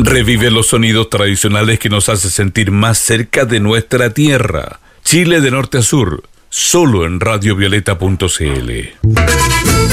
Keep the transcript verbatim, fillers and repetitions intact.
Revive los sonidos tradicionales que nos hace sentir más cerca de nuestra tierra. Chile de norte a sur, solo en radio violeta punto c l.